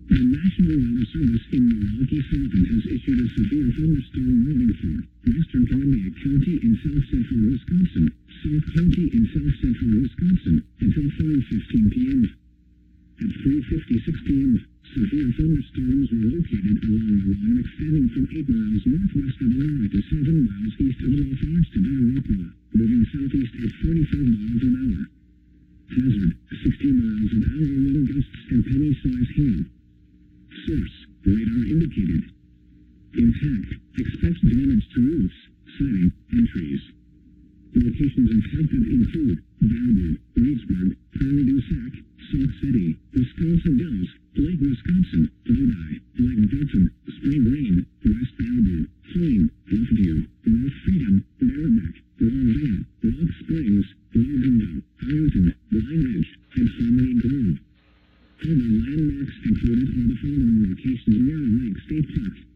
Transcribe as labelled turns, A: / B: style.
A: The National Weather Service in Milwaukee, Wisconsin has issued a severe thunderstorm warning for western Columbia County in south central Wisconsin, South County in south central Wisconsin, until 5:15 p.m. At 3:56 p.m., severe thunderstorms were located along a line extending from 8 miles northwest of Aurora to 7 miles east of Lafarge to Delaware, moving southeast at 45 miles an hour. Hazard, 60 miles an hour wind gusts and penny-size hail. Source, radar indicated. Impact, expect damage to roofs, siding, and trees. Locations impacted include Baraboo, Reedsburg, Prairie du Sac, Sauk City, Wisconsin Dells, Lake Wisconsin, Lodi, Lake Delton, Spring Green, West Baraboo, Plain, Bluffview, North Freedom, Merrimack, Longview, Rock Springs, Loganville, Ironton, Blind Ridge, and Harmony Grove. Other landmarks included are the following locations: Mirror Lake State Park,